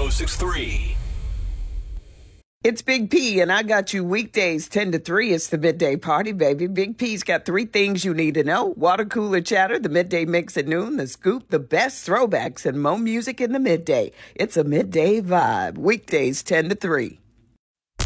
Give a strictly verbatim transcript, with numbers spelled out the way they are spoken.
oh six three. It's Big P, and I got you weekdays ten to three. It's the Midday Party, baby. Big P's got three things you need to know. Water cooler chatter, the midday mix at noon, the scoop, the best throwbacks, and more music in the midday. It's a midday vibe. Weekdays ten to three.